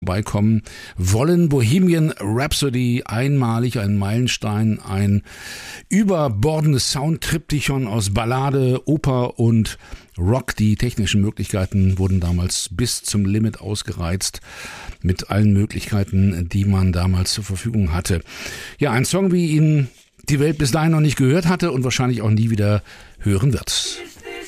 vorbeikommen wollen. Bohemian Rhapsody, einmalig, ein Meilenstein, ein überbordendes Soundtriptychon aus Ballade, Oper und Rock. Die technischen Möglichkeiten wurden damals bis zum Limit ausgereizt mit allen Möglichkeiten, die man damals zur Verfügung hatte. Ja, ein Song, wie ihn die Welt bis dahin noch nicht gehört hatte und wahrscheinlich auch nie wieder hören wird.